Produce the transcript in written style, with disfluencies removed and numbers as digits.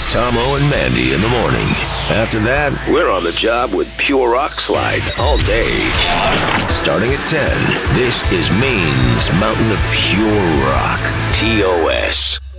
Tomo and Mandy in the morning. After that, we're on the job with Pure Rock Slide all day. Starting at 10, this is Maine's Mountain of Pure Rock, TOS.